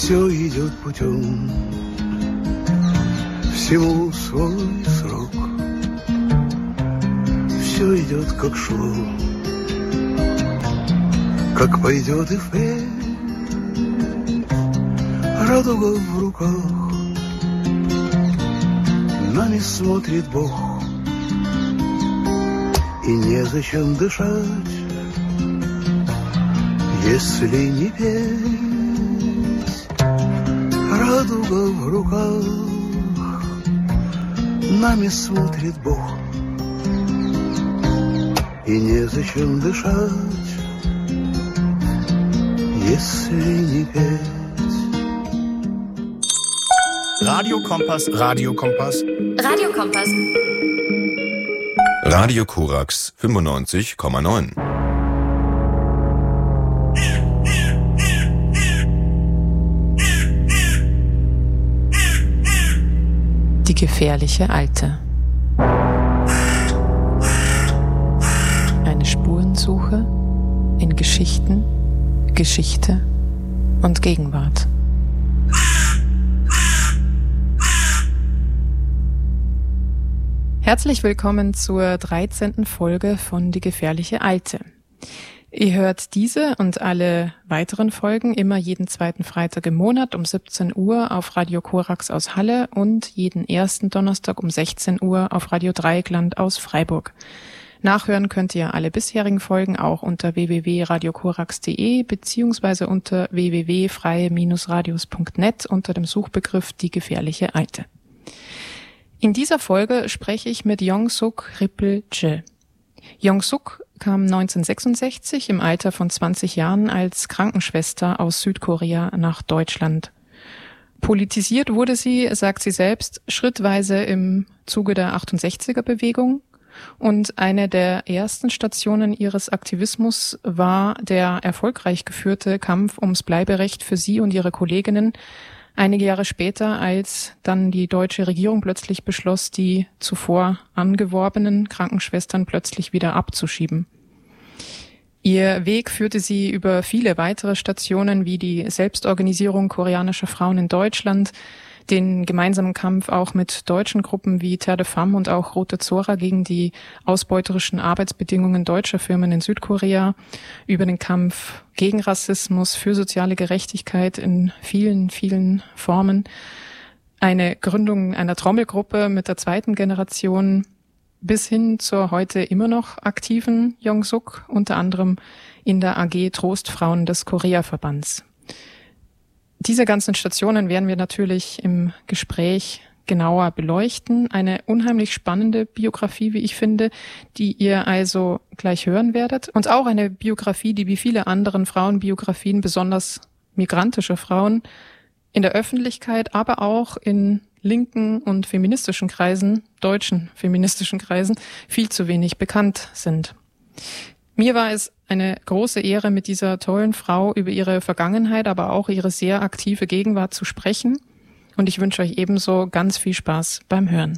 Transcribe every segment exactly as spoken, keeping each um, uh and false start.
Все идет путем, всему свой срок. Все идет как шло, как пойдет и впредь. Радуга в руках, нами смотрит Бог. И незачем дышать, если не петь. Радуга в руках, нами смотрит Бог. И незачем дышать, если не петь. Radio Kompass. Radio Kompass. Radio Kompass. Radio Korax fünfundneunzig Komma neun. Die gefährliche Alte. Eine Spurensuche in Geschichten, Geschichte und Gegenwart. Herzlich willkommen zur dreizehnten Folge von Die gefährliche Alte. Ihr hört diese und alle weiteren Folgen immer jeden zweiten Freitag im Monat um siebzehn Uhr auf Radio Korax aus Halle und jeden ersten Donnerstag um sechzehn Uhr auf Radio Dreieckland aus Freiburg. Nachhören könnt ihr alle bisherigen Folgen auch unter w w w punkt radio korax punkt d e beziehungsweise unter w w w punkt freie radios punkt net unter dem Suchbegriff Die gefährliche Alte. In dieser Folge spreche ich mit Yongsuk Rippel-je. Yongsuk kam neunzehnhundertsechsundsechzig im Alter von zwanzig Jahren als Krankenschwester aus Südkorea nach Deutschland. Politisiert wurde sie, sagt sie selbst, schrittweise im Zuge der achtundsechziger-Bewegung. Und eine der ersten Stationen ihres Aktivismus war der erfolgreich geführte Kampf ums Bleiberecht für sie und ihre Kolleginnen, einige Jahre später, als dann die deutsche Regierung plötzlich beschloss, die zuvor angeworbenen Krankenschwestern plötzlich wieder abzuschieben. Ihr Weg führte sie über viele weitere Stationen wie die Selbstorganisierung koreanischer Frauen in Deutschland, den gemeinsamen Kampf auch mit deutschen Gruppen wie Terre de Femme und auch Rote Zora gegen die ausbeuterischen Arbeitsbedingungen deutscher Firmen in Südkorea, über den Kampf gegen Rassismus, für soziale Gerechtigkeit in vielen, vielen Formen, eine Gründung einer Trommelgruppe mit der zweiten Generation bis hin zur heute immer noch aktiven Yongsuk, unter anderem in der A G Trostfrauen des Korea-Verbands. Diese ganzen Stationen werden wir natürlich im Gespräch genauer beleuchten. Eine unheimlich spannende Biografie, wie ich finde, die ihr also gleich hören werdet. Und auch eine Biografie, die wie viele anderen Frauenbiografien, besonders migrantische Frauen, in der Öffentlichkeit, aber auch in linken und feministischen Kreisen, deutschen feministischen Kreisen, viel zu wenig bekannt sind. Mir war es eine große Ehre, mit dieser tollen Frau über ihre Vergangenheit, aber auch ihre sehr aktive Gegenwart zu sprechen. Und ich wünsche euch ebenso ganz viel Spaß beim Hören.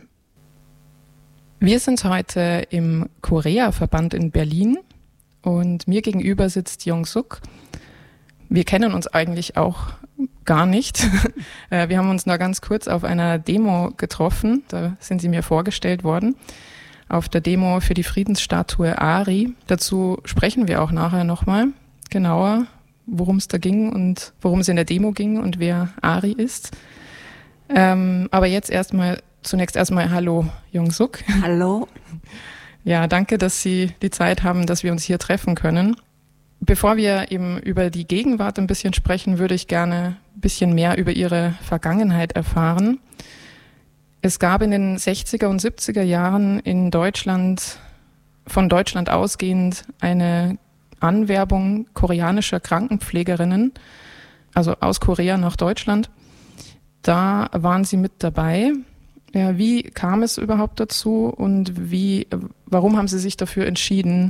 Wir sind heute im Korea-Verband in Berlin und mir gegenüber sitzt Yongsuk. Wir kennen uns eigentlich auch gar nicht. Wir haben uns nur ganz kurz auf einer Demo getroffen. Da sind sie mir vorgestellt worden. Auf der Demo für die Friedensstatue Ari. Dazu sprechen wir auch nachher nochmal genauer, worum es da ging und worum es in der Demo ging und wer Ari ist. Ähm, aber jetzt erstmal, zunächst erstmal Hallo Yongsuk. Hallo. Ja, danke, dass Sie die Zeit haben, dass wir uns hier treffen können. Bevor wir eben über die Gegenwart ein bisschen sprechen, würde ich gerne ein bisschen mehr über Ihre Vergangenheit erfahren. Es gab in den sechziger und siebziger Jahren in Deutschland, von Deutschland ausgehend, eine Anwerbung koreanischer Krankenpflegerinnen, also aus Korea nach Deutschland. Da waren Sie mit dabei. Ja, wie kam es überhaupt dazu und wie, warum haben Sie sich dafür entschieden?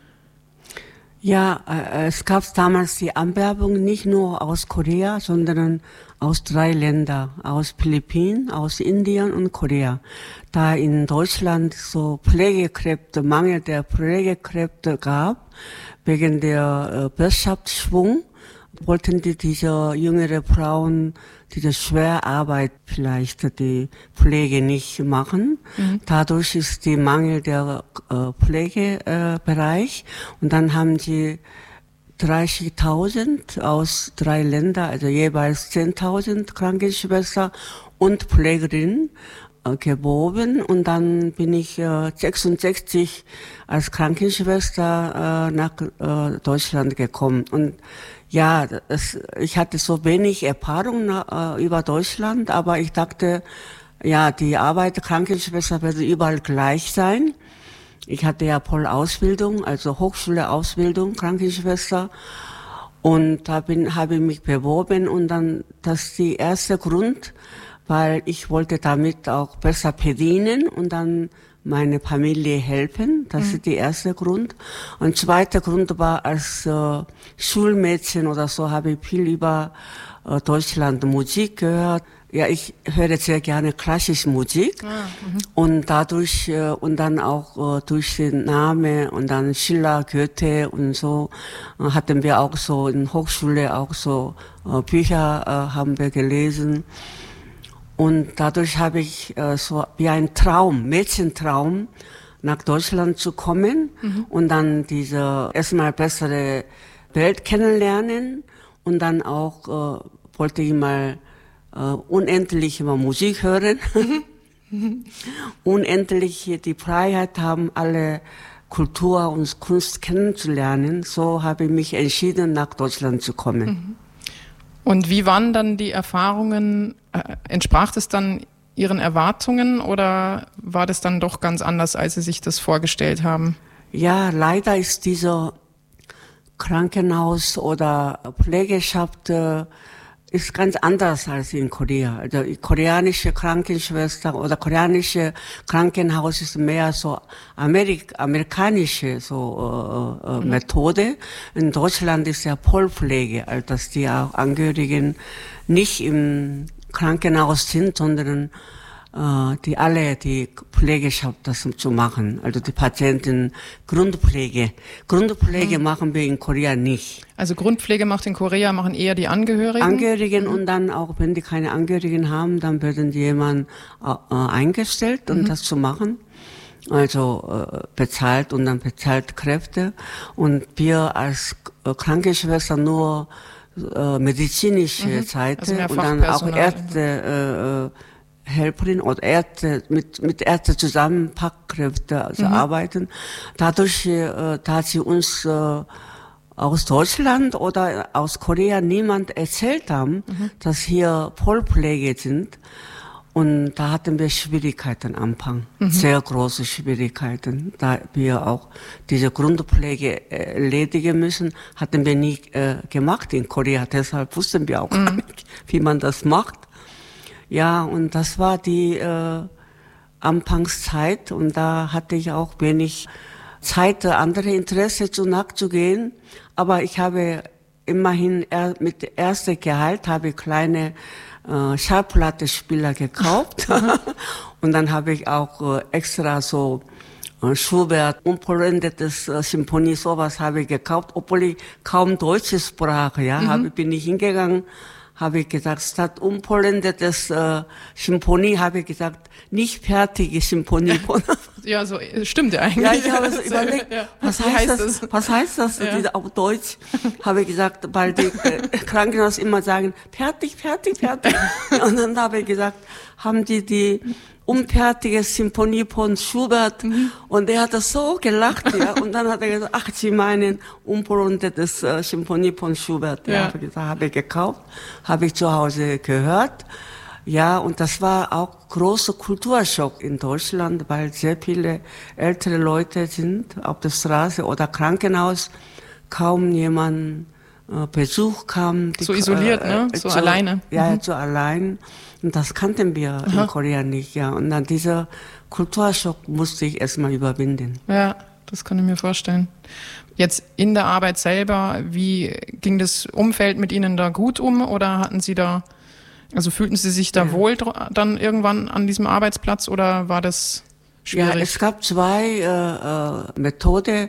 Ja, äh, es gab damals die Anwerbung nicht nur aus Korea, sondern aus drei Ländern, aus Philippinen, aus Indien und Korea. Da in Deutschland so Pflegekräfte, Mangel der Pflegekräfte gab, wegen der äh, Wirtschaftsschwung wollten die diese jüngere Frauen diese schwere Arbeit vielleicht die Pflege nicht machen. Mhm. Dadurch ist die Mangel der äh, Pflegebereich äh, und dann haben sie dreißigtausend aus drei Ländern, also jeweils zehntausend Krankenschwestern und Pflegerinnen äh, geworben und dann bin ich äh, sechsundsechzig als Krankenschwester äh, nach äh, Deutschland gekommen und ja, das, ich hatte so wenig Erfahrung äh, über Deutschland, aber ich dachte, ja, die Arbeit der Krankenschwester wird überall gleich sein. Ich hatte ja voll Ausbildung, also Hochschule-Ausbildung, Krankenschwester. Und da bin, habe ich mich beworben und dann, das ist der erste Grund, weil ich wollte damit auch besser verdienen und dann meine Familie helfen. Das mhm. ist der erste Grund. Und zweiter Grund war, als äh, Schulmädchen oder so habe ich viel über äh, Deutschland Musik gehört. Ja, ich höre sehr gerne klassische Musik. Ah, und dadurch, äh, und dann auch äh, durch den Namen und dann Schiller, Goethe und so, äh, hatten wir auch so in Hochschule auch so äh, Bücher äh, haben wir gelesen. Und dadurch habe ich äh, so wie ein Traum, Mädchentraum, nach Deutschland zu kommen mhm. und dann diese erstmal bessere Welt kennenlernen und dann auch äh, wollte ich mal äh, unendlich immer Musik hören, mhm. unendlich die Freiheit haben, alle Kultur und Kunst kennenzulernen. So habe ich mich entschieden, nach Deutschland zu kommen. Mhm. Und wie waren dann die Erfahrungen? Äh, entsprach das dann Ihren Erwartungen oder war das dann doch ganz anders, als Sie sich das vorgestellt haben? Ja, leider ist dieser Krankenhaus oder Pflegeschaft äh, ist ganz anders als in Korea. Also die koreanische Krankenschwester oder koreanische Krankenhaus ist mehr so Amerik amerikanische so äh, äh, mhm. Methode. In Deutschland ist ja Vollpflege, also dass die auch Angehörigen nicht im Krankenhaus sind, sondern äh, die alle die Pflegeschaft das zu machen, also die Patienten Grundpflege. Grundpflege mhm. machen wir in Korea nicht. Also Grundpflege macht in Korea, machen eher die Angehörigen? Angehörigen mhm. und dann auch, wenn die keine Angehörigen haben, dann werden die jemand äh, eingestellt, um mhm. das zu machen. Also äh, bezahlt und dann bezahlt Kräfte. Und wir als äh, Krankenschwester nur äh, medizinische mhm. Seite also und dann auch Ärzte, äh, Helferin oder Ärzte, mit, mit Ärzten zusammen, Fachkräfte also mhm. arbeiten. Dadurch, äh, da sie uns äh, aus Deutschland oder aus Korea niemand erzählt haben, mhm. dass hier Vollpflege sind. Und da hatten wir Schwierigkeiten am Anfang, mhm. sehr große Schwierigkeiten. Da wir auch diese Grundpflege erledigen müssen, hatten wir nie äh, gemacht in Korea. Deshalb wussten wir auch mhm. gar nicht, wie man das macht. Ja, und das war die äh, Anfangszeit und da hatte ich auch wenig Zeit, andere Interesse zu nachzugehen. Aber ich habe immerhin er, mit erstem Gehalt habe ich kleine äh, Schallplattenspieler gekauft und dann habe ich auch äh, extra so äh, Schubert, unvollendetes äh, Symphonie, sowas habe ich gekauft, obwohl ich kaum Deutsche sprach, ja, mhm. habe, bin ich hingegangen, habe ich gesagt, statt unvollendetes äh, Symphonie habe ich gesagt, nicht fertige Symphonie. Ja, so stimmt ja eigentlich. Ja, ich habe so überlegt, ja. was, heißt heißt das, das? was heißt das ja. auf Deutsch? Habe ich gesagt, weil die äh, Krankenhaus immer sagen, fertig, fertig, fertig. Und dann habe ich gesagt, haben die die unfertige Symphonie von Schubert mhm. und er hat das so gelacht, ja. Und dann hat er gesagt, ach, Sie meinen unvollendetes äh, Symphonie von Schubert. Ja, ja. Habe ich gesagt, habe ich gekauft, habe ich zu Hause gehört. Ja, und das war auch großer Kulturschock in Deutschland, weil sehr viele ältere Leute sind auf der Straße oder Krankenhaus, kaum jemand äh, Besuch kam. Die, so isoliert, äh, ne? So zu, alleine. Ja, mhm. so allein. Und das kannten wir Aha. in Korea nicht, ja. Und dann dieser Kulturschock musste ich erstmal überwinden. Ja, das kann ich mir vorstellen. Jetzt in der Arbeit selber, wie ging das Umfeld mit Ihnen da gut um oder hatten Sie da, also fühlten Sie sich da ja. wohl dann irgendwann an diesem Arbeitsplatz oder war das schwierig? Ja, es gab zwei äh, äh, Methoden.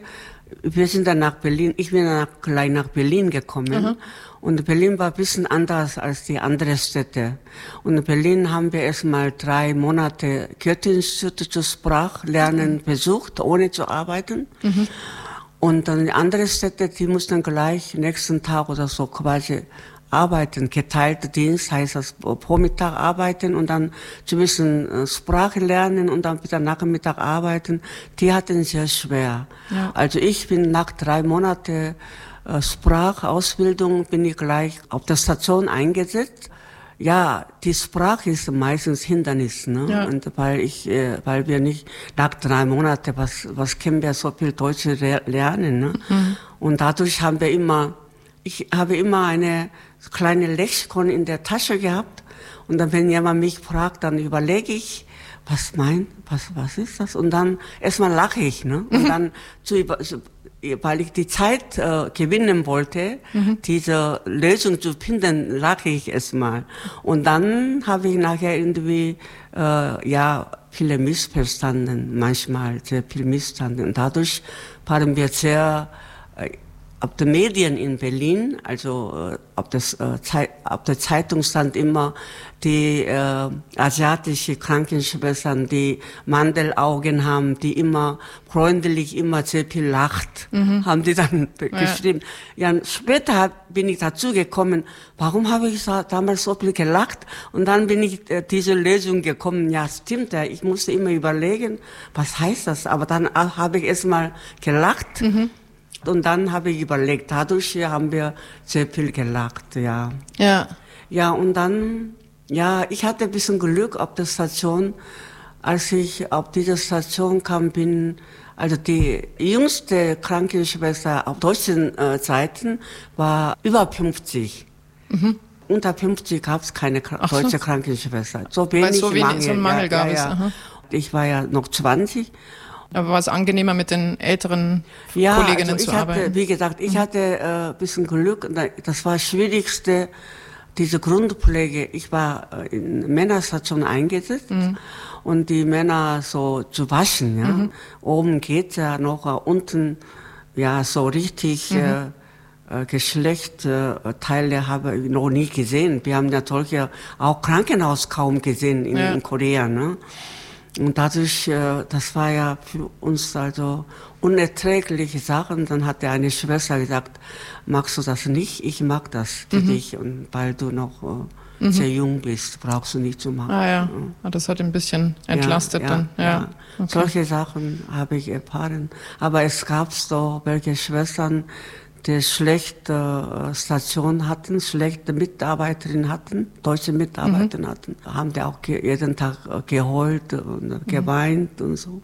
wir sind dann nach Berlin, ich bin dann gleich nach Berlin gekommen. Mhm. Und Berlin war ein bisschen anders als die anderen Städte. Und in Berlin haben wir erstmal drei Monate Goethe-Institut zu Sprachlernen mhm. besucht, ohne zu arbeiten. Mhm. Und dann die anderen Städte, die mussten gleich nächsten Tag oder so quasi arbeiten. Geteilter Dienst heißt das, Vormittag arbeiten und dann zu bisschen äh, Sprache lernen und dann wieder Nachmittag arbeiten. Die hatten es sehr schwer. Ja. Also ich bin nach drei Monaten äh, Sprachausbildung bin ich gleich auf der Station eingesetzt. Ja, die Sprache ist meistens Hindernis, ne? Ja. Und weil ich, äh, weil wir nicht nach drei Monaten, was, was können wir so viel Deutsch lernen, ne? Mhm. Und dadurch haben wir immer, ich habe immer eine kleine Lexikon in der Tasche gehabt. Und dann, wenn jemand mich fragt, dann überlege ich, was meint, was, was ist das? Und dann erstmal lache ich, ne? Und mhm. dann zu über, weil ich die Zeit äh, gewinnen wollte, mhm. diese Lösung zu finden, lache ich erstmal. Und dann habe ich nachher irgendwie, äh, ja, viele missverstanden, manchmal sehr viel missverstanden. Und dadurch waren wir sehr, äh, auf den Medien in Berlin, also äh, auf, das, äh, Zeit, auf der Zeitung stand immer die äh, asiatische Krankenschwestern, die Mandelaugen haben, die immer freundlich, immer sehr viel lacht, mhm. haben die dann ja. geschrieben. Ja, später hab, bin ich dazu gekommen, warum habe ich da, damals so viel gelacht? Und dann bin ich äh, diese Lösung gekommen, ja stimmt, ja, ich musste immer überlegen, was heißt das? Aber dann äh, habe ich erst mal gelacht. Mhm. Und dann habe ich überlegt, dadurch haben wir sehr viel gelacht, ja. Ja. Ja, und dann, ja, ich hatte ein bisschen Glück auf der Station. Als ich auf diese Station kam, bin, also die jüngste Krankenschwester auf deutschen äh, Zeiten war über fünfzig. Mhm. Unter fünfzig gab es keine Ach deutsche so. Krankenschwester. So wenig, so wenig Mangel, so einen Mangel ja, gab ja, es. Ja. Aha. Ich war ja noch zwanzig. Aber war es angenehmer, mit den älteren ja, Kolleginnen also zu hatte, arbeiten? Wie gesagt, ich hatte äh, ein bisschen Glück. Das war das Schwierigste, diese Grundpflege. Ich war in Männerstation eingesetzt mhm. und die Männer so zu waschen. Ja. Mhm. Oben geht's ja noch, unten ja so richtig mhm. äh, Geschlechtsteile habe ich noch nie gesehen. Wir haben ja solche auch Krankenhaus kaum gesehen in, ja. in Korea. Ne? Und dadurch, das war ja für uns also unerträgliche Sachen. Dann hat eine Schwester gesagt, magst du das nicht? Ich mag das für mhm. dich. Und weil du noch mhm. sehr jung bist, brauchst du nicht zu machen. Ah ja, ja. Das hat ein bisschen entlastet ja, dann. Ja, ja. ja. Okay. Solche Sachen habe ich erfahren. Aber es gab so welche Schwestern, die schlechte Station hatten, schlechte Mitarbeiterinnen hatten, deutsche Mitarbeiterinnen mhm. hatten, haben die auch jeden Tag geheult und geweint mhm. und so.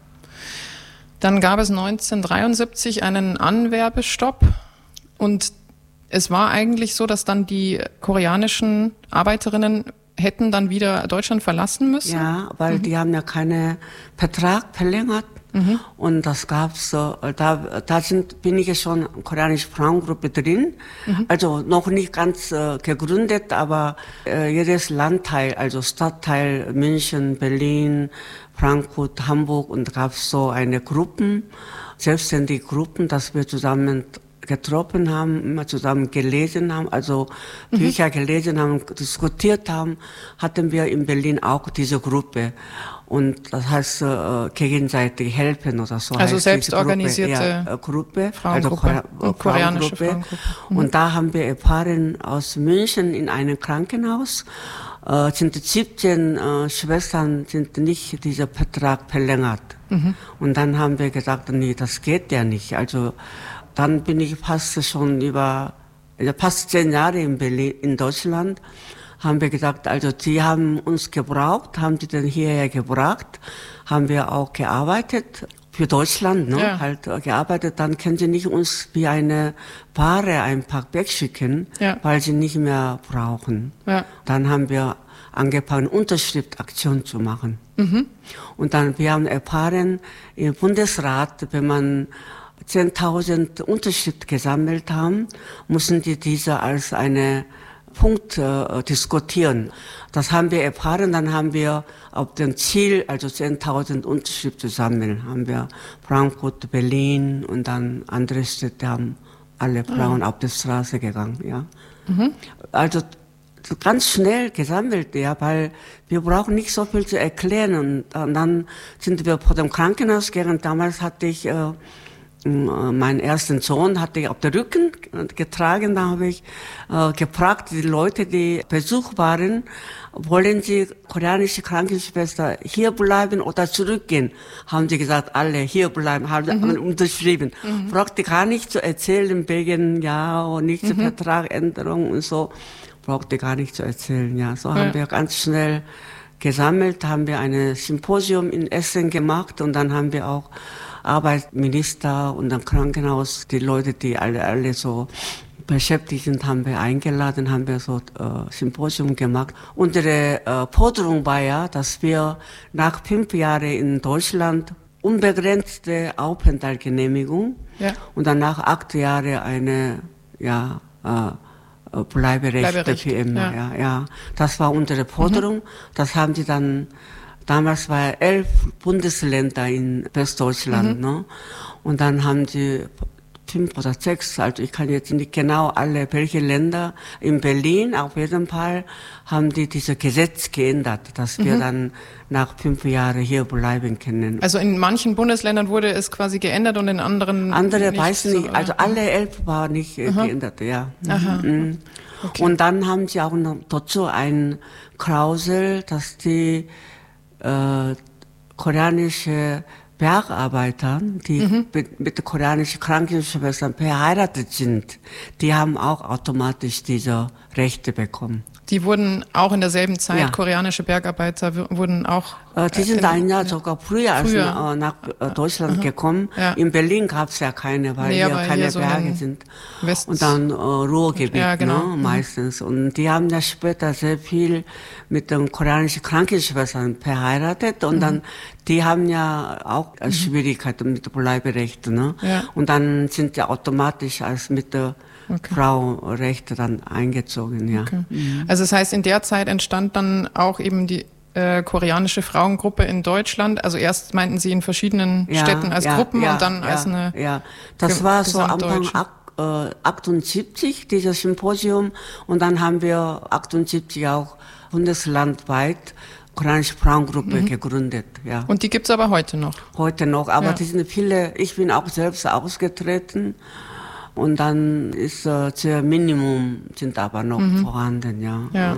Dann gab es neunzehnhundertdreiundsiebzig einen Anwerbestopp und es war eigentlich so, dass dann die koreanischen Arbeiterinnen hätten dann wieder Deutschland verlassen müssen? Ja, weil mhm. die haben ja keinen Vertrag verlängert. Mhm. Und das gab's so, da, da sind, bin ich ja schon koreanische Frauengruppe drin. Mhm. Also noch nicht ganz äh, gegründet, aber äh, jedes Landteil, also Stadtteil München, Berlin, Frankfurt, Hamburg, und da gab's so eine Gruppen, selbstständige Gruppen, dass wir zusammen getroffen haben, immer zusammen gelesen haben, also Bücher mhm. gelesen haben, diskutiert haben, hatten wir in Berlin auch diese Gruppe. Und das heißt, äh, gegenseitig helfen oder so. Also selbstorganisierte Gruppe, ja, Gruppe, Frauengruppe, also Ko- koreanische Frauengruppe. Frauengruppe. Mhm. Und da haben wir erfahren, aus München in einem Krankenhaus äh, sind siebzehn äh, Schwestern sind nicht dieser Vertrag verlängert. Mhm. Und dann haben wir gesagt, nee, das geht ja nicht. Also dann bin ich fast schon über, fast zehn Jahre in Berlin, in Deutschland, haben wir gesagt, also die haben uns gebraucht, haben die dann hierher gebracht, haben wir auch gearbeitet für Deutschland, ne, ja. halt gearbeitet. Dann können sie nicht uns wie eine Ware einfach wegschicken, ja. weil sie nicht mehr brauchen. Ja. Dann haben wir angefangen, Unterschriftaktion zu machen. Mhm. Und dann, wir haben erfahren, im Bundesrat, wenn man zehntausend Unterschriften gesammelt haben, mussten die diese als eine Punkt äh, diskutieren. Das haben wir erfahren, dann haben wir auf dem Ziel, also zehntausend Unterschriften sammeln, haben wir Frankfurt, Berlin und dann andere Städte haben alle Frauen ah. auf die Straße gegangen, ja. Mhm. Also ganz schnell gesammelt, ja, weil wir brauchen nicht so viel zu erklären. Und dann sind wir vor dem Krankenhaus gegangen. Damals hatte ich äh, meinen ersten Sohn hatte ich auf den Rücken getragen. Da habe ich äh, gefragt, die Leute, die Besuch waren, wollen Sie koreanische Krankenschwester hier bleiben oder zurückgehen? Haben sie gesagt, alle hier bleiben, haben mhm. unterschrieben. Mhm. Brauchte gar nicht zu erzählen wegen, ja, und nicht zu mhm. Vertragänderung und so. Brauchte gar nicht zu erzählen, ja. So ja. haben wir ganz schnell gesammelt, haben wir ein Symposium in Essen gemacht und dann haben wir auch Arbeitsminister und dann Krankenhaus, die Leute, die alle, alle so beschäftigt sind, haben wir eingeladen, haben wir so äh, Symposium gemacht. Unsere äh, Forderung war ja, dass wir nach fünf Jahren in Deutschland unbegrenzte Aufenthaltsgenehmigung ja. und dann nach acht Jahren eine, ja, äh, Bleiberechte Bleiberecht, für immer, ja. ja, ja. Das war unsere Forderung. Mhm. Das haben sie dann, damals war ja elf Bundesländer in Westdeutschland, mhm. ne? Und dann haben sie fünf oder sechs, also ich kann jetzt nicht genau alle, welche Länder, in Berlin auf jeden Fall haben die dieses Gesetz geändert, dass wir mhm. dann nach fünf Jahren hier bleiben können. Also in manchen Bundesländern wurde es quasi geändert und in anderen Andere nicht weiß nicht, so, also alle elf war nicht äh, geändert, ja. Aha. Mhm. Okay. Und dann haben sie auch noch dazu ein Klausel, dass die äh, koreanische Bergarbeiter, die mhm. mit, mit koreanischen Krankenschwestern verheiratet sind, die haben auch automatisch diese Rechte bekommen. Die wurden auch in derselben Zeit, ja. koreanische Bergarbeiter wurden auch... Äh, die sind ein Jahr sogar früher, früher. als äh, nach äh, Deutschland Aha. gekommen. Ja. In Berlin gab es ja keine, weil nee, hier keine hier Berge so sind. West und dann äh, Ruhrgebiet, ja, genau. ne, meistens. Mhm. Und die haben ja später sehr viel mit den koreanischen Krankenschwestern verheiratet. Und mhm. dann, die haben ja auch mhm. Schwierigkeiten mit Bleiberechten. Ne? Ja. Und dann sind die automatisch als mit der Okay. Frauenrechte dann eingezogen, ja. Okay. Mhm. Also das heißt, in der Zeit entstand dann auch eben die äh, koreanische Frauengruppe in Deutschland. Also erst meinten Sie in verschiedenen ja, Städten als ja, Gruppen ja, und dann ja, als eine Ja, das war so Anfang achtundsiebzig, dieses Symposium. Und dann haben wir achtundsiebzig auch bundeslandweit koreanische Frauengruppe mhm. gegründet, ja. Und die gibt's aber heute noch? Heute noch, aber ja. die sind viele, ich bin auch selbst ausgetreten. Und dann ist äh, das Minimum sind aber noch mhm. vorhanden, ja. ja.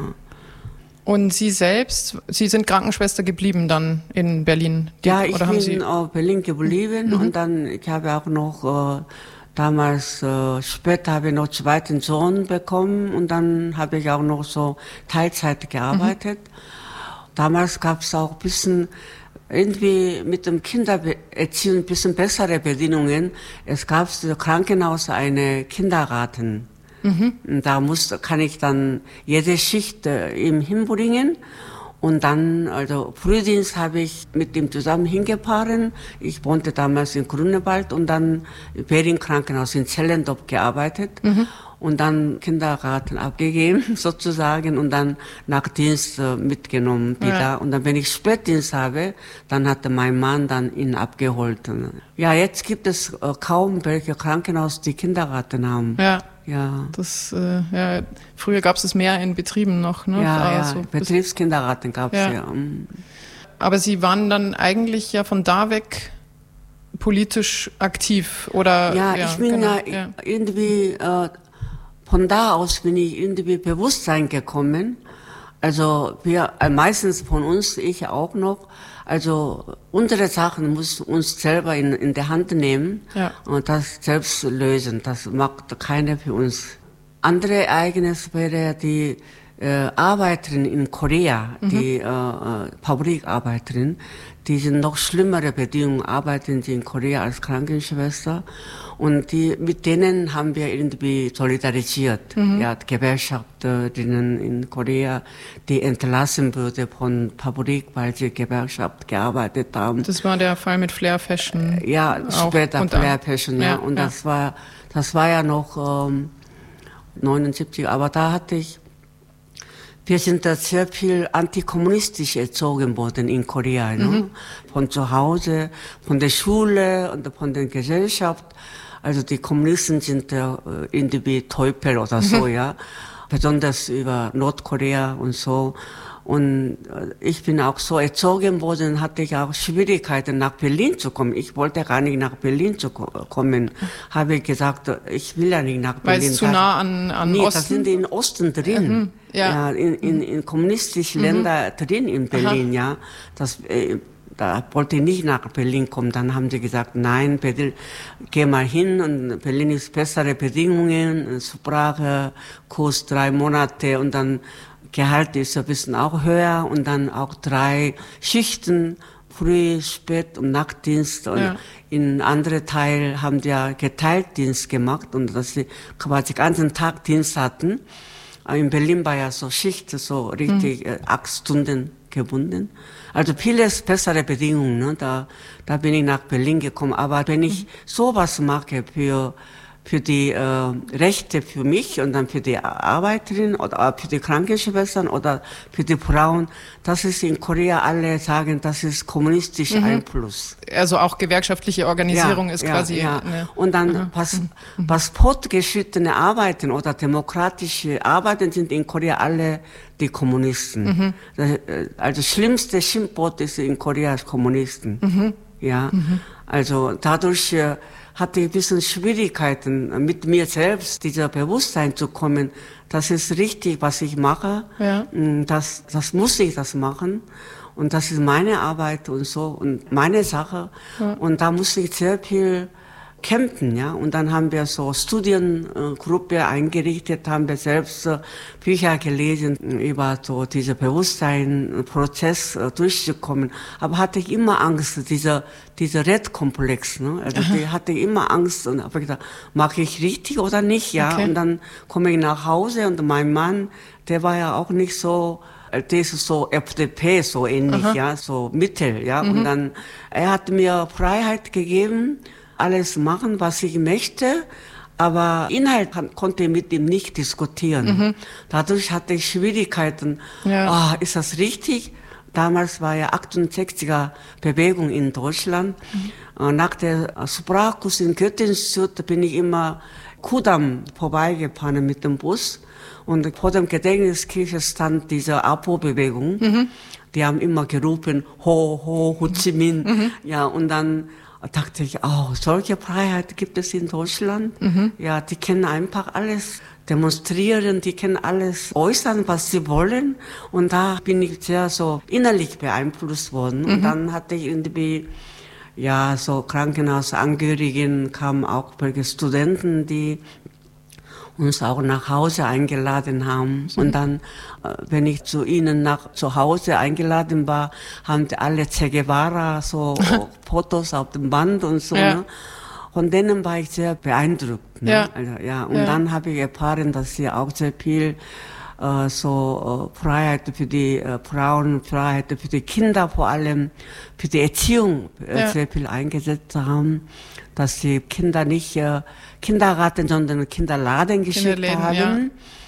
Und Sie selbst, Sie sind Krankenschwester geblieben dann in Berlin? Die, ja, ich oder bin in Berlin geblieben mhm. und dann, ich habe auch noch, äh, damals, äh, später habe ich noch einen zweiten Sohn bekommen und dann habe ich auch noch so Teilzeit gearbeitet. Mhm. Damals gab es auch ein bisschen irgendwie mit dem Kindererziehung ein bisschen bessere Bedingungen. Es gab im Krankenhaus eine Kindergarten. Mhm. Da muss, kann ich dann jede Schicht äh, ihm hinbringen. Und dann, also Frühdienst habe ich mit ihm zusammen hingefahren. Ich wohnte damals in Grunewald und dann im Berlin-Krankenhaus in Zellendorf gearbeitet. Mhm. Und dann Kindergarten abgegeben, sozusagen, und dann nach Dienst äh, mitgenommen wieder. Ja. Und dann, wenn ich Spätdienst habe, dann hatte mein Mann dann ihn abgeholt. Ja, jetzt gibt es äh, kaum welche Krankenhaus, die Kindergarten haben. Ja. Ja. Das, äh, ja, früher gab es es mehr in Betrieben noch, ne? Ja, also, ja. Betriebskindergarten gab es ja. ja. Aber Sie waren dann eigentlich ja von da weg politisch aktiv, oder? Ja, ja ich bin genau, ja, ja irgendwie, äh, von da aus bin ich irgendwie Bewusstsein gekommen. Also wir, äh, meistens von uns, ich auch noch, also unsere Sachen muss uns selber in, in der Hand nehmen ja. und das selbst lösen. Das macht keiner für uns. Andere Ereignis wäre die äh, Arbeiterin in Korea, mhm. die äh, äh, Fabrikarbeiterin, die sind noch schlimmere Bedingungen, arbeiten sie in Korea als Krankenschwester. Und die, mit denen haben wir irgendwie solidarisiert. Mhm. Ja, Gewerkschafterinnen in Korea, die entlassen wurde von Fabrik, weil sie Gewerkschaft gearbeitet haben. Das war der Fall mit Flair Fashion. Ja, später Flair Fashion, ja. ja. Und ja. das war, das war ja noch ähm, neunundsiebzig. Aber da hatte ich Wir sind da sehr viel antikommunistisch erzogen worden in Korea, ne? Mhm. Von zu Hause, von der Schule und von der Gesellschaft. Also die Kommunisten sind äh, irgendwie Teufel oder so, mhm. ja. Besonders über Nordkorea und so. Und ich bin auch so erzogen worden, hatte ich auch Schwierigkeiten, nach Berlin zu kommen. Ich wollte gar nicht nach Berlin zu kommen. Habe ich gesagt, ich will ja nicht nach Berlin. Weil es zu nah an, an nee, Osten? das sind in Osten drin. Mhm, ja. ja, in, in, in kommunistischen mhm. Ländern drin in Berlin, Aha. ja. Das, äh, da wollte ich nicht nach Berlin kommen. Dann haben sie gesagt, nein, Berlin, geh mal hin. Und Berlin ist bessere Bedingungen, Sprache, Kurs drei Monate und dann Gehalt ist ein bisschen auch höher und dann auch drei Schichten, Früh-, Spät- und Nachtdienst. Und ja. in andere Teil haben die ja Geteiltdienst gemacht und dass sie quasi den ganzen Tag Dienst hatten. In Berlin war ja so Schicht, so richtig mhm. acht Stunden gebunden. Also vieles bessere Bedingungen, ne? Da, da bin ich nach Berlin gekommen. Aber wenn ich sowas mache für für die äh, Rechte für mich und dann für die Arbeiterinnen oder für die Krankenschwestern oder für die Frauen, das ist in Korea, alle sagen, das ist kommunistischer mhm. Einfluss. Also auch gewerkschaftliche Organisierung ja, ist ja, quasi... Ja. Eine, und dann, mhm. was, was fortgeschrittene Arbeiten oder demokratische Arbeiten sind in Korea alle die Kommunisten. Mhm. Das, also das schlimmste Schimpfwort ist in Korea Kommunisten. Mhm. Ja, mhm. also dadurch hatte ich ein bisschen Schwierigkeiten, mit mir selbst dieser Bewusstsein zu kommen. Das ist richtig, was ich mache. Ja. Das, das muss ich das machen. Und das ist meine Arbeit und so und meine Sache. Ja. Und da muss ich sehr viel kämpfen, ja. Und dann haben wir so Studiengruppe eingerichtet, haben wir selbst Bücher gelesen über so diese Bewusstseinsprozess durchzukommen. Aber hatte ich immer Angst, dieser dieser Red-Komplex, ne? Also die hatte ich immer Angst und habe gedacht, mache ich richtig oder nicht, ja. Okay. Und dann komme ich nach Hause und mein Mann, der war ja auch nicht so, der ist so F D P, so ähnlich, Aha. ja, so Mittel, ja. Mhm. Und dann, er hat mir Freiheit gegeben, alles machen, was ich möchte, aber Inhalt konnte ich mit ihm nicht diskutieren. Mhm. Dadurch hatte ich Schwierigkeiten. Ja. Ah, ist das richtig? Damals war ja achtundsechziger Bewegung in Deutschland. Mhm. Nach der Sprachkurs in Goethe-Institut bin ich immer Kudamm vorbeigefahren mit dem Bus. Und vor dem Gedächtniskirche stand diese A P O-Bewegung. Mhm. Die haben immer gerufen, ho, ho, Ho Chi Minh. Mhm. Ja, und dann dachte ich, oh, solche Freiheit gibt es in Deutschland. Mhm. Ja, die können einfach alles demonstrieren, die können alles äußern, was sie wollen. Und da bin ich sehr so innerlich beeinflusst worden. Mhm. Und dann hatte ich irgendwie, ja, so Krankenhausangehörigen, kamen auch welche Studenten, die uns auch nach Hause eingeladen haben. Mhm. Und dann, wenn ich zu ihnen nach zu Hause eingeladen war, haben die alle Che Guevara so Fotos auf dem Band und so. Ja. Ne? Von denen war ich sehr beeindruckt. Ne? Ja. Also, ja. Und ja. dann habe ich erfahren, dass sie auch sehr viel äh, so äh, Freiheit für die äh, Frauen, Freiheit für die Kinder, vor allem für die Erziehung äh, ja. sehr viel eingesetzt haben, dass die Kinder nicht äh, Kindergarten, sondern Kinderladen geschickt Kinderleben, haben. Ja.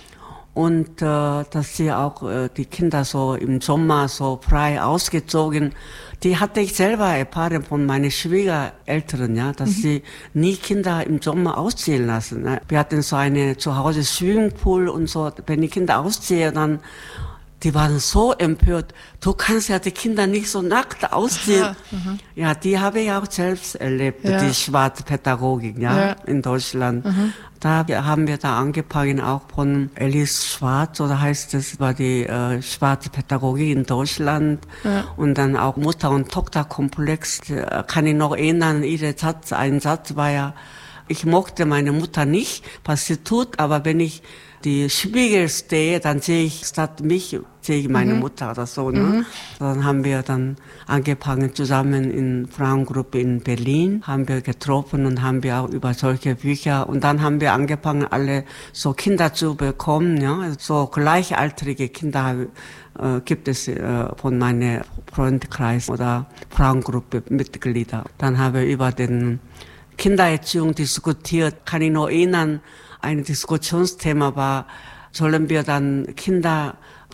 Und äh, dass sie auch äh, die Kinder so im Sommer so frei ausgezogen. Die hatte ich selber erfahren von meinen Schwiegereltern, ja, dass mhm. sie nie Kinder im Sommer ausziehen lassen. Ne? Wir hatten so eine zu Hause Swimmingpool und so. Wenn die Kinder ausziehen, dann die waren so empört. Du kannst ja die Kinder nicht so nackt ausziehen. Aha, aha. Ja, die habe ich auch selbst erlebt, ja. die Schwarzpädagogik, ja, ja, in Deutschland. Aha. Da haben wir da angefangen, auch von Alice Schwarz, oder heißt das, war die äh, Schwarzpädagogik in Deutschland. Ja. Und dann auch Mutter- und Tochterkomplex. Kann ich noch erinnern, ihre Satz, ein Satz war ja, ich mochte meine Mutter nicht, was sie tut, aber wenn ich die Spiegel stehe, dann sehe ich statt mich, sehe ich meine mhm. Mutter oder so. Ne? Mhm. Dann haben wir dann angefangen zusammen in Frauengruppe in Berlin, haben wir getroffen und haben wir auch über solche Bücher, und dann haben wir angefangen, alle so Kinder zu bekommen, ja, so gleichaltrige Kinder äh, gibt es äh, von meinem Freundeskreis oder Frauengruppe Mitglieder. Dann haben wir über den Kindererziehung diskutiert, kann ich noch erinnern. Ein Diskussionsthema war, sollen wir dann Kinder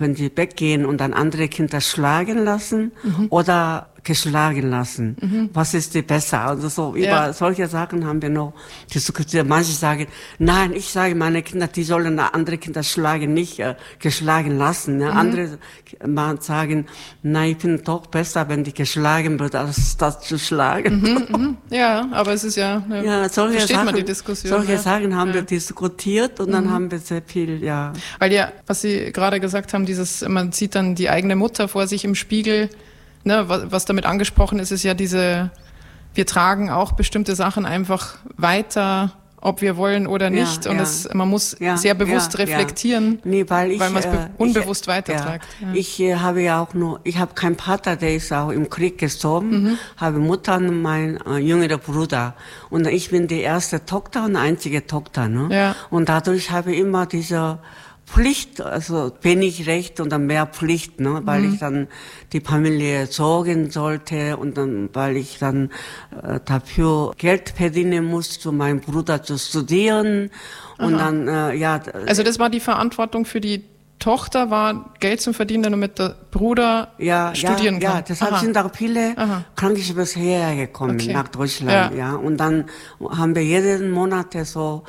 wenn sie weggehen und dann andere Kinder schlagen lassen mhm. oder geschlagen lassen. Mhm. Was ist die besser? Also so über ja. solche Sachen haben wir noch diskutiert. Manche sagen, nein, ich sage meine Kinder, die sollen andere Kinder schlagen, nicht äh, geschlagen lassen. Ne? Mhm. Andere man sagen, nein, ich finde doch besser, wenn die geschlagen wird, als das zu schlagen. Mhm, mhm. Ja, aber es ist ja, ne, ja solche versteht Sachen, man die Diskussion. Solche ja. Sachen haben ja. wir diskutiert und mhm. dann haben wir sehr viel, ja. Weil ja, was Sie gerade gesagt haben, dieses, man sieht dann die eigene Mutter vor sich im Spiegel. Ne, was, was damit angesprochen ist, ist ja diese, wir tragen auch bestimmte Sachen einfach weiter, ob wir wollen oder nicht. Ja, und ja. Es, man muss ja, sehr bewusst ja, reflektieren, ja. Nee, weil, weil man es äh, unbewusst ich, weitertragt. Ja. Ja. Ich äh, habe ja auch nur, ich habe keinen Vater, der ist auch im Krieg gestorben, mhm. habe Mutter und mein äh, jüngerer Bruder. Und ich bin die erste Tochter und einzige Tochter. Ne? Ja. Und dadurch habe ich immer diese Pflicht, also wenig Recht und dann mehr Pflicht, ne, weil mhm. ich dann die Familie sorgen sollte und dann, weil ich dann äh, dafür Geld verdienen muss, zu meinem Bruder zu studieren und Aha. dann, äh, ja. Also das war die Verantwortung für die Tochter, war Geld zu verdienen, damit der Bruder ja, studieren ja, kann. Ja, deshalb Aha. sind auch viele Krankenschwestern hergekommen okay. nach Deutschland, ja. ja. Und dann haben wir jeden Monat so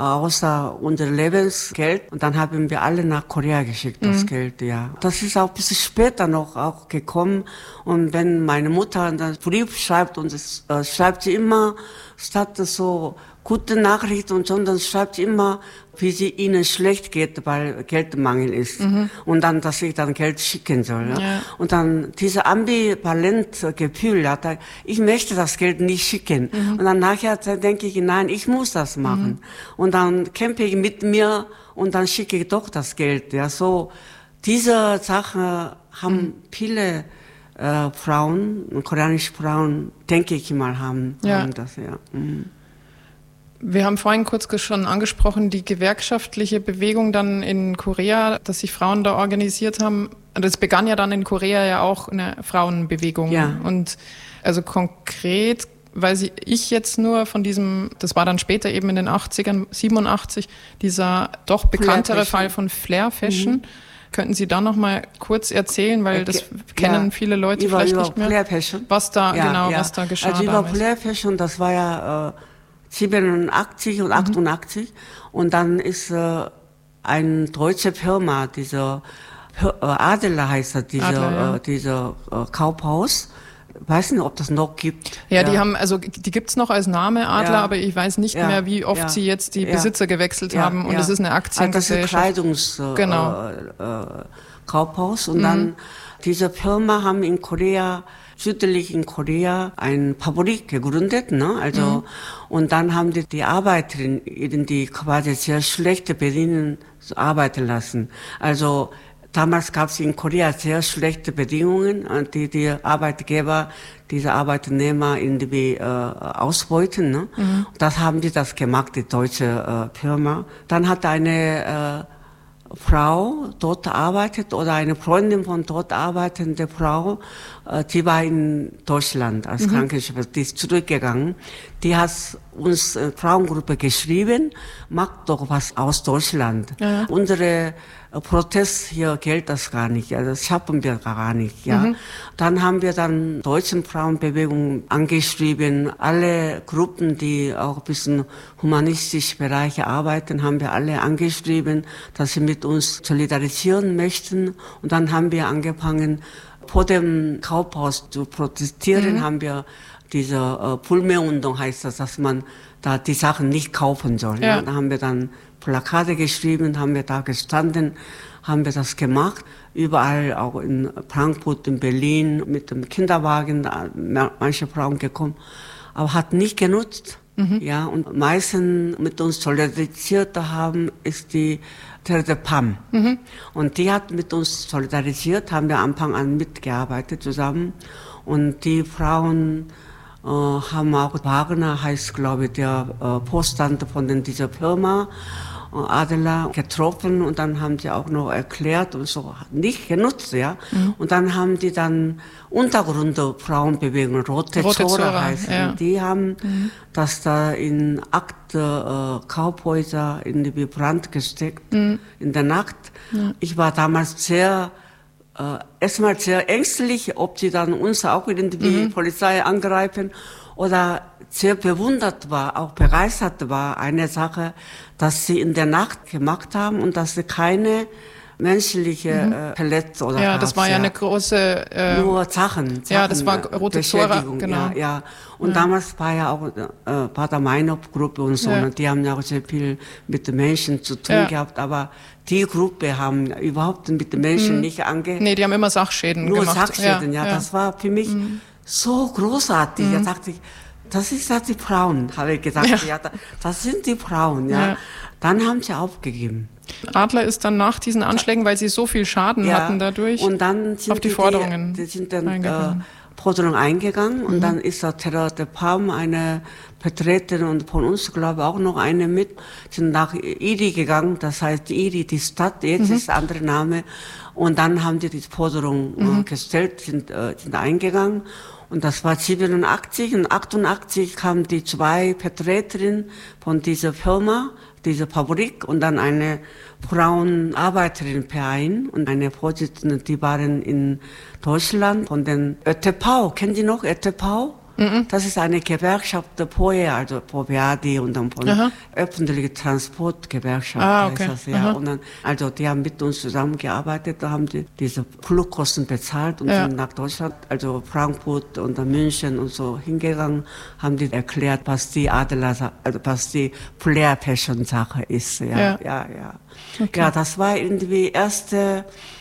außer unser Lebensgeld und dann haben wir alle nach Korea geschickt, das mhm. Geld, ja. Das ist auch ein bisschen später noch auch gekommen und wenn meine Mutter einen Brief schreibt und es, äh, schreibt sie immer, statt so gute Nachricht und so, dann schreibt sie immer, wie sie ihnen schlecht geht, weil Geldmangel ist. Mhm. Und dann, dass ich dann Geld schicken soll. Ja. Ja. Und dann diese ambivalente Gefühl, ja, da, ich möchte das Geld nicht schicken. Mhm. Und dann nachher denke ich, nein, ich muss das machen. Mhm. Und dann kämpfe ich mit mir und dann schicke ich doch das Geld. Ja, so diese Sache haben mhm. viele äh, Frauen, koreanische Frauen, denke ich mal, haben, ja. haben das. Ja. Mhm. Wir haben vorhin kurz schon angesprochen, die gewerkschaftliche Bewegung dann in Korea, dass sich Frauen da organisiert haben. Das begann ja dann in Korea ja auch eine Frauenbewegung. Ja. Und also konkret weiß ich jetzt nur von diesem, das war dann später eben in den achtzigern, siebenundachtzig, dieser doch bekanntere Fall von Flair Fashion. Mhm. Könnten Sie da noch mal kurz erzählen, weil okay. das kennen ja. viele Leute über, vielleicht über nicht mehr. Flair Fashion. Was da ja, genau, ja. was da geschah. Also über Flair Fashion, das war ja äh, siebenundachtzig und achtundachtzig mhm. und dann ist äh, eine deutsche Firma, dieser Adler heißt das, dieser Adler, ja. äh, dieser äh, Kaufhaus. Weiß nicht, ob das noch gibt. Ja, ja. die haben, also die gibt's noch als Name Adler, ja. aber ich weiß nicht ja. mehr, wie oft ja. sie jetzt die ja. Besitzer gewechselt ja. haben. Und ja. das ist eine Aktiengesellschaft. Also das ist ein Kleidungs genau. äh, äh, Kaufhaus. Und mhm. dann diese Firma haben in Korea, südlich in Korea, eine Fabrik gegründet, ne? Also, mhm. und dann haben die die Arbeiterinnen, die quasi sehr schlechte Bedingungen arbeiten lassen. Also, damals gab es in Korea sehr schlechte Bedingungen, die die Arbeitgeber, diese Arbeitnehmer irgendwie äh, ausbeuten. Ne? Mhm. Das haben die das gemacht, die deutsche äh, Firma. Dann hat eine äh, Frau dort arbeitet oder eine Freundin von dort arbeitende Frau, äh, die war in Deutschland als mhm. Krankenschwester, die ist zurückgegangen. Die hat uns äh, Frauengruppe geschrieben, macht doch was aus Deutschland. Ja. Unsere Protest hier gilt das gar nicht, ja, das schaffen wir gar nicht, ja. Mhm. Dann haben wir dann deutschen Frauenbewegung angeschrieben, alle Gruppen, die auch ein bisschen humanistisch Bereiche arbeiten, haben wir alle angeschrieben, dass sie mit uns solidarisieren möchten. Und dann haben wir angefangen, vor dem Kaufhaus zu protestieren, mhm. haben wir diese äh, Pulme-Untung heißt das, dass man da die Sachen nicht kaufen soll. Ja. Ja. Da haben wir dann Plakate geschrieben, haben wir da gestanden, haben wir das gemacht. Überall, auch in Frankfurt, in Berlin, mit dem Kinderwagen, da manche Frauen gekommen. Aber hat nicht genutzt. Mhm. Ja, und meistens mit uns solidarisiert haben, ist die Teresa Pham. Mhm. Und die hat mit uns solidarisiert, haben wir am Anfang an mitgearbeitet zusammen. Und die Frauen äh, haben auch, Wagner heißt, glaube ich, der äh, Vorstand von den, dieser Firma, Adler getroffen und dann haben die auch noch erklärt und so nicht genutzt, ja. Mhm. Und dann haben die dann Untergründe Frauenbewegung, Rote, Rote Zora, Zora heißen. Ja. Die haben mhm. das da in Akte äh, Kaufhäuser in die Brand gesteckt mhm. in der Nacht. Ja. Ich war damals sehr äh, erstmal sehr ängstlich, ob sie dann uns auch irgendwie mhm. Polizei angreifen oder sehr bewundert war, auch begeistert war, eine Sache, dass sie in der Nacht gemacht haben und dass sie keine menschliche mhm. äh, Verletzung oder ja, das war ja, ja eine große äh, nur Sachen, Sachen, ja, das war Rote Zora, genau. Ja, ja. Und ja. damals war ja auch äh, Pater Meinhof-Gruppe und so, ja. und die haben ja auch sehr viel mit den Menschen zu tun ja. gehabt, aber die Gruppe haben überhaupt mit den Menschen mhm. nicht ange... Nee, die haben immer Sachschäden nur gemacht. Nur Sachschäden, ja, ja, ja. Das war für mich mhm. so großartig. Mhm. Da dachte ich, das ist ja die Frauen, habe ich gedacht. Ja. Ja, das sind die Frauen. Ja. Ja. Dann haben sie aufgegeben. Adler ist dann nach diesen Anschlägen, weil sie so viel Schaden ja. hatten dadurch, und dann sind auf die, die Forderungen die, die sind dann eingegangen. Äh, Forderungen eingegangen und mhm. dann ist der Terror de Palm eine Vertreterin und von uns, glaube ich, auch noch eine mit, sind nach Iri gegangen, das heißt Iri, die Stadt, jetzt mhm. ist der andere Name, und dann haben die die Forderung mhm. äh, gestellt, sind, äh, sind eingegangen. Und das war siebenundachtzig und achtundachtzig kamen die zwei Vertreterinnen von dieser Firma, dieser Fabrik, und dann eine Frauenarbeiterin-Verein und eine Vorsitzende, die waren in Deutschland von den Ö T V. Kennen Sie noch Ö T V? Mhm. Das ist eine Gewerkschaft vorher, also vor Verdi und dann von Aha. öffentliche Transportgewerkschaft. Ah, okay. Das, ja. Und dann, also die haben mit uns zusammengearbeitet, da haben die diese Flugkosten bezahlt und ja. sind nach Deutschland, also Frankfurt und dann München und so hingegangen, haben die erklärt, was die Adler, also was die Flair-Fashion-Sache ist. Ja, ja, ja. Ja, okay. Ja, das war irgendwie erste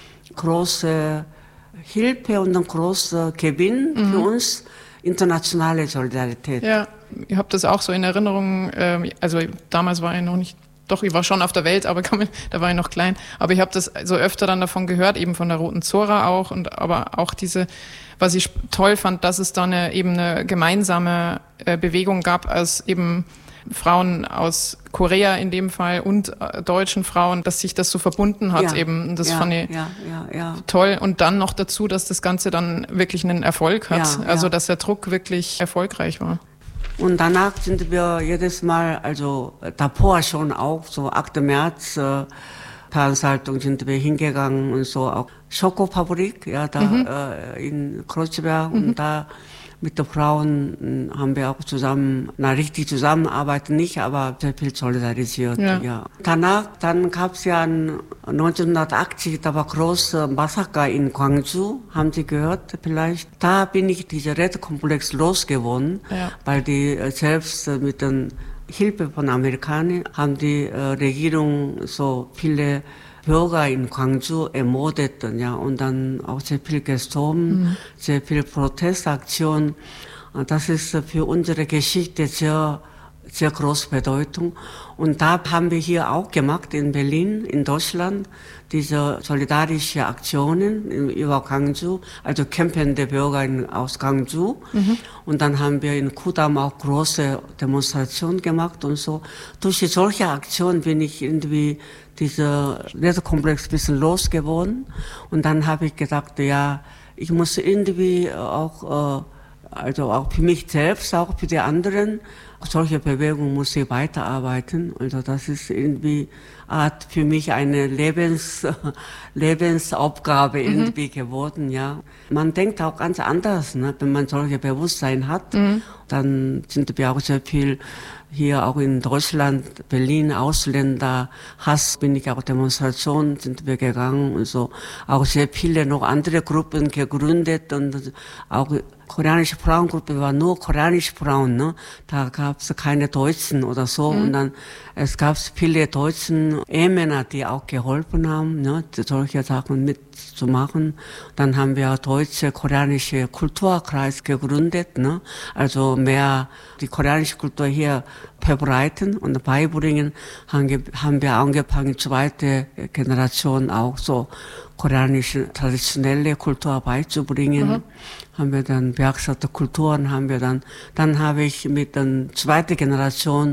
große Hilfe und ein großer Gewinn mhm. für uns. Internationale Solidarität. Ja, ich habe das auch so in Erinnerung, äh, also damals war ich noch nicht, doch, ich war schon auf der Welt, aber kann man, da war ich noch klein, aber ich habe das so öfter dann davon gehört, eben von der Roten Zora auch, und aber auch diese, was ich toll fand, dass es da eine, eben eine gemeinsame äh, Bewegung gab, als eben Frauen aus Korea in dem Fall und äh, deutschen Frauen, dass sich das so verbunden hat ja, eben. Und das ja, fand ich ja, ja, ja. toll. Und dann noch dazu, dass das Ganze dann wirklich einen Erfolg hat. Ja, also, ja. dass der Druck wirklich erfolgreich war. Und danach sind wir jedes Mal, also davor schon auch, so achter März, äh, Veranstaltung sind wir hingegangen und so auch Schokofabrik, ja, da mhm. äh, in Kreuzberg mhm. und da mit den Frauen haben wir auch zusammen, na richtig zusammenarbeiten nicht, aber sehr viel solidarisiert. Ja. Ja. Danach, dann gab es ja neunzehnhundertachtzig, da war große Massaker in Gwangju, haben Sie gehört vielleicht? Da bin ich diesen Rätekomplex losgeworden, ja. weil die selbst mit der Hilfe von Amerikanern haben die Regierung so viele Bürger in Gwangju ermordet, ja, und dann auch sehr viel gestorben, mhm. sehr viel Protestaktion. Das ist für unsere Geschichte sehr, sehr große Bedeutung. Und da haben wir hier auch gemacht in Berlin, in Deutschland, diese solidarische Aktionen über Gwangju, also campende Bürger aus Gwangju. Mhm. Und dann haben wir in Kudam auch große Demonstrationen gemacht und so. Durch solche Aktionen bin ich irgendwie dieser Rätekomplex ein bisschen losgeworden. Und dann habe ich gedacht, ja, ich muss irgendwie auch, äh, also auch für mich selbst, auch für die anderen, solche Bewegungen muss ich weiterarbeiten. Also das ist irgendwie Art für mich eine Lebens, Lebensaufgabe mhm. irgendwie geworden, ja. Man denkt auch ganz anders, ne? Wenn man solche Bewusstsein hat, mhm. dann sind wir auch sehr viel hier auch in Deutschland, Berlin, Ausländer, Hass, bin ich auch Demonstrationen, sind wir gegangen und so. Auch sehr viele noch andere Gruppen gegründet und auch koreanische Frauengruppe war nur koreanische Frauen, ne? Da gab es keine Deutschen oder so. Mhm. Und dann, es gab viele deutschen Ehemänner, die auch geholfen haben, ne? Solche Sachen mitzumachen. Dann haben wir deutsche, koreanische Kulturkreis gegründet, ne? Also mehr die koreanische Kultur hier verbreiten und beibringen, haben wir angefangen, zweite Generation auch so koreanische traditionelle Kultur beizubringen. Mhm. Haben wir dann Werkstatt der Kulturen, haben wir dann, dann habe ich mit der zweiten Generation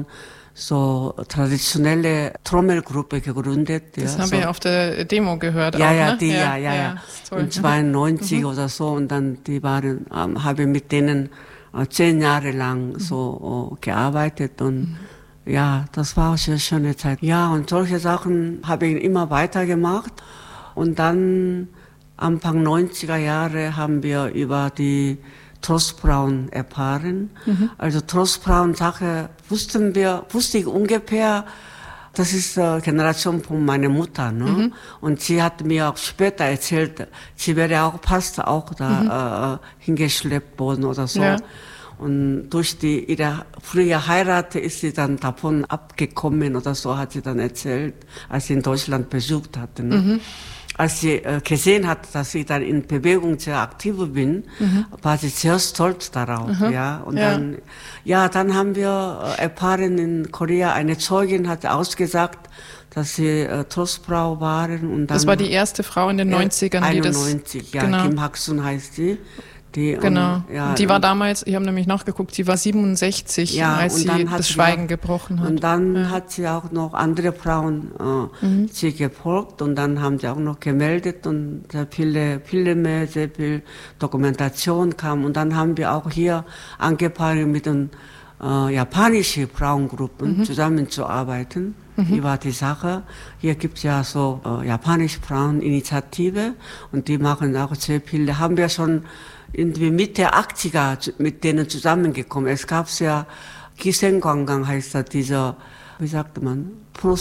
so traditionelle Trommelgruppe gegründet. Das ja, haben so. wir auf der Demo gehört. Ja, auch, ja, ne? die, ja, ja, ja. ja. Und zweiundneunzig mhm. oder so. Und dann, die waren, ähm, habe mit denen äh, zehn Jahre lang mhm. so äh, gearbeitet. Und mhm. ja, das war auch eine schöne Zeit. Ja, und solche Sachen habe ich immer weitergemacht. Und dann, Anfang neunziger Jahre, haben wir über die Trostfrauen erfahren. Mhm. Also Trostfrauen-Sache wussten wir, wusste ich ungefähr, das ist die Generation von meiner Mutter. Ne? Mhm. Und sie hat mir auch später erzählt, sie wäre auch fast auch da mhm. äh, hingeschleppt worden oder so. Ja. Und durch die, ihre frühe Heirat ist sie dann davon abgekommen oder so, hat sie dann erzählt, als sie in Deutschland besucht hatte. Ne? Mhm. Als sie äh, gesehen hat, dass ich dann in Bewegung sehr aktiv bin, mhm. war sie sehr stolz darauf. Mhm. Ja, und ja. dann, ja, dann haben wir äh, erfahren in Korea, eine Zeugin hat ausgesagt, dass sie äh, Trostfrau waren. Und dann, das war die erste Frau in den neunzigern, die das... einundneunzig, ja, genau. Kim Hak-sun heißt sie. Die, genau. Und, ja, und die war damals, ich habe nämlich nachgeguckt, sie war siebenundsechzig, ja, als sie das Schweigen auch, gebrochen hat. Und dann ja. hat sie auch noch andere Frauen äh, mhm. sie gefolgt und dann haben sie auch noch gemeldet und sehr viele Filme, sehr viel Dokumentation kam. Und dann haben wir auch hier angefangen mit den äh, japanischen Frauengruppen mhm. zusammenzuarbeiten. Mhm. Wie war die Sache? Hier gibt es ja so äh, japanische Fraueninitiative und die machen auch sehr viele, haben wir schon in die Mitte achtziger mit denen zusammengekommen. Es gab ja Gisengangang heißt das, dieser, wie sagt man,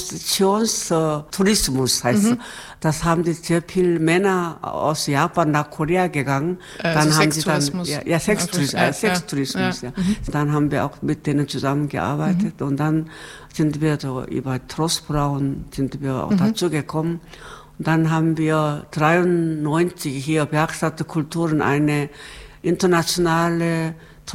Prostitutionstourismus heißt mhm. das. haben die sehr viele Männer aus Japan nach Korea gegangen. Äh, dann also haben sie dann, Sextourismus. ja, ja Sextourismus, ja, Sextourismus, ja. ja. Mhm. Dann haben wir auch mit denen zusammengearbeitet mhm. und dann sind wir so über Trostfrauen sind wir auch mhm. dazu gekommen. Dann haben wir dreiundneunzig hier Werkstatt Kulturen eine internationale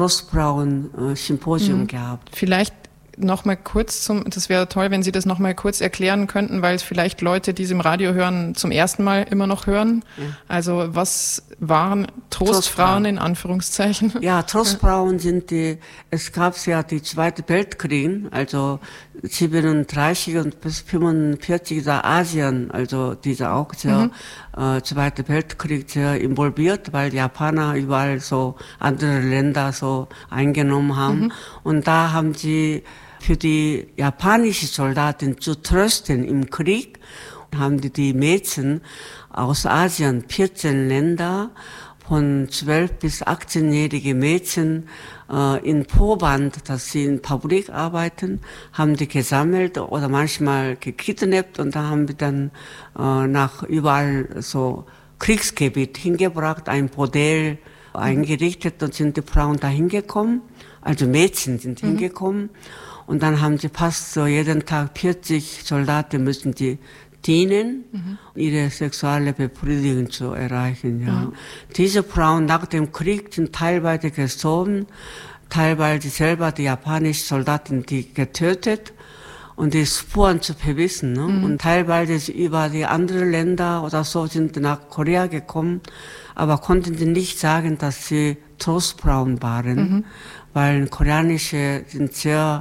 Trostfrauen-Symposium mhm. gehabt. Vielleicht noch mal kurz zum, das wäre toll, wenn Sie das noch mal kurz erklären könnten, weil es vielleicht Leute, die es im Radio hören, zum ersten Mal immer noch hören. Ja. Also was waren Trostfrauen, Trostfrauen in Anführungszeichen? Ja, Trostfrauen sind die, es gab ja die Zweite Weltkrieg, also siebenunddreißig und bis fünfundvierzig der Asien, also diese auch sehr, mhm. äh, Zweite Weltkrieg sehr involviert, weil die Japaner überall so andere Länder so eingenommen haben. Mhm. Und da haben sie für die japanischen Soldaten zu trösten im Krieg, haben die, die Mädchen aus Asien, vierzehn Länder, von zwölf bis achtzehnjährige Mädchen äh, in Vorwand, dass sie in Fabrik arbeiten, haben die gesammelt oder manchmal gekidnappt und da haben wir dann äh, nach überall so Kriegsgebiet hingebracht, ein Bordell mhm. eingerichtet und sind die Frauen da hingekommen, also Mädchen sind mhm. hingekommen. Und dann haben sie fast so jeden Tag vierzig Soldaten müssen die dienen, mhm. ihre sexuelle Befriedigung zu erreichen. Ja. Mhm. Diese Frauen nach dem Krieg sind teilweise gestorben, teilweise selber die japanischen Soldaten die getötet und die Spuren zu verwissen. Ne? Mhm. Und teilweise über die anderen Länder oder so sind nach Korea gekommen, aber konnten sie nicht sagen, dass sie Trostfrauen waren, mhm. weil koreanische sind sehr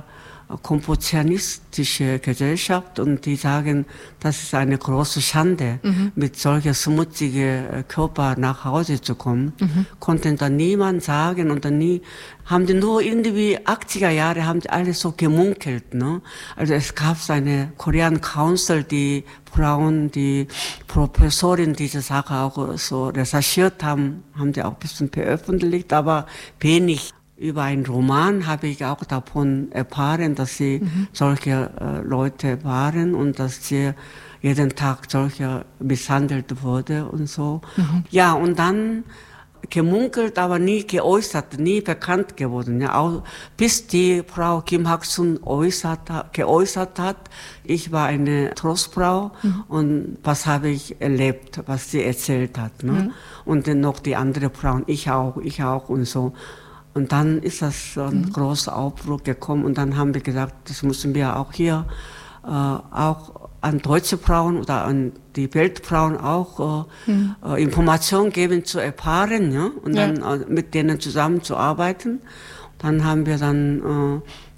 konfuzianistische Gesellschaft und die sagen, das ist eine große Schande, mhm. mit solcher schmutzigen Körper nach Hause zu kommen. Mhm. Konnten dann niemand sagen und dann nie, haben die nur irgendwie achtziger Jahre haben die alles so gemunkelt, ne? Also es gab so eine Korean Council, die Frauen, die Professorin diese Sache auch so recherchiert haben, haben die auch ein bisschen veröffentlicht, aber wenig. Über einen Roman habe ich auch davon erfahren, dass sie mhm. solche äh, Leute waren und dass sie jeden Tag solche misshandelt wurde und so. Mhm. Ja, und dann gemunkelt, aber nie geäußert, nie bekannt geworden. Ja, auch bis die Frau Kim Hak-sun äußert, geäußert hat, ich war eine Trostfrau mhm. und was habe ich erlebt, was sie erzählt hat. Ne? Mhm. Und dann noch die anderen Frauen, ich auch, ich auch und so. Und dann ist das so ein mhm. großer Aufbruch gekommen und dann haben wir gesagt, das müssen wir auch hier äh, auch an deutsche Frauen oder an die Weltfrauen auch äh, mhm. äh, Informationen geben zu erfahren, ja, und ja. dann äh, mit denen zusammenzuarbeiten. Dann haben wir dann äh,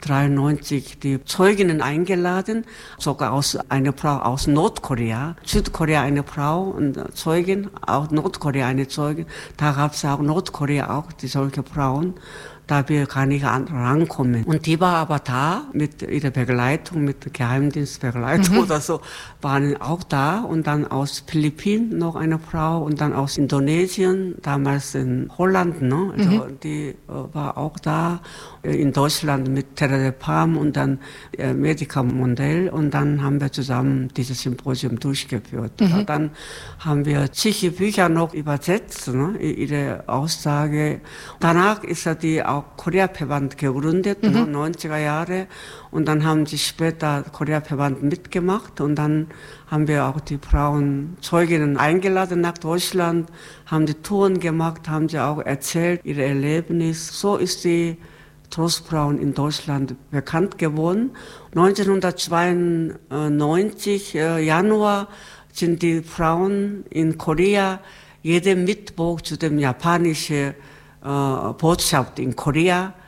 dreiundneunzig die Zeuginnen eingeladen, sogar aus einer Frau aus Nordkorea, Südkorea eine Frau und Zeugin, auch Nordkorea eine Zeugin. Da gab es auch Nordkorea auch die solche Frauen. Da wir gar nicht rankommen. Und die war aber da mit ihrer Begleitung, mit Geheimdienstbegleitung mhm. oder so, waren auch da. Und dann aus Philippinen noch eine Frau und dann aus Indonesien, damals in Holland, ne? Also mhm. die äh, war auch da. In Deutschland mit Terra Palm und dann äh, Medica Mondel. Und dann haben wir zusammen dieses Symposium durchgeführt. Mhm. Dann haben wir zig Bücher noch übersetzt, ne? Ihre Aussage. Danach ist ja die auch Korea-Verband gegründet, mhm. ne, neunziger Jahre. Und dann haben sie später Korea-Verband mitgemacht. Und dann haben wir auch die Frauen, Zeuginnen eingeladen nach Deutschland, haben die Touren gemacht, haben sie auch erzählt, ihr Erlebnis. So ist die Trostfrauen in Deutschland bekannt geworden. neunzehnhundertzweiundneunzig, äh, Januar, sind die Frauen in Korea jeden Mittwoch zu dem japanischen äh, Botschaft in Korea